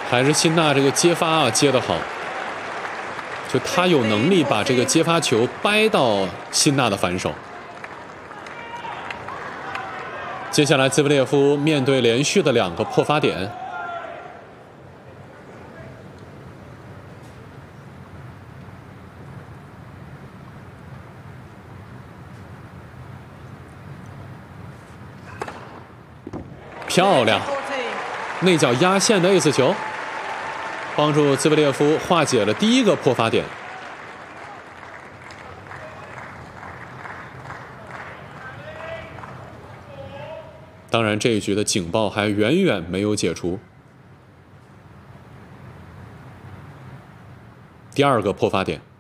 还是辛纳这个接发啊接得好，就他有能力把这个接发球掰到辛纳的反手。接下来，兹维列夫面对连续的2个破发点，漂亮，内角压线的 ace 球，帮助兹维列夫化解了第1个破发点。当然，这一局的警报还远远没有解除。第2个破发点。